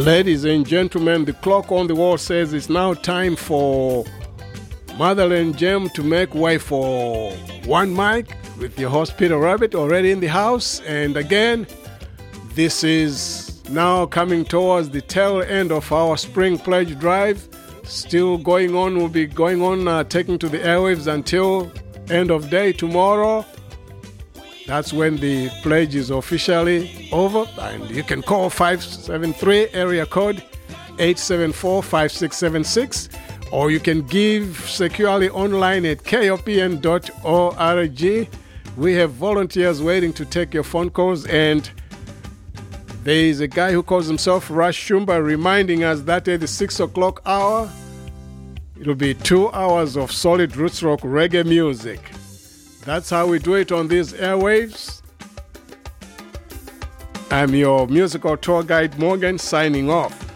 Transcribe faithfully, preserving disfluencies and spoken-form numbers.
Ladies and gentlemen, the clock on the wall says it's now time for Motherland Jam to make way for One Mic with your host Peter Rabbit already in the house. And again, this is now coming towards the tail end of our Spring Pledge Drive. Still going on, will be going on, uh, taking to the airwaves until end of day tomorrow. That's when the pledge is officially over. And you can call five seven three area code eight seven four, five six seven six, or you can give securely online at K O P N dot org. We have volunteers waiting to take your phone calls, and there is a guy who calls himself Rush Shumba reminding us that at the six o'clock hour, it'll be two hours of solid roots rock reggae music. That's how we do it on these airwaves. I'm your musical tour guide, Morgan, signing off.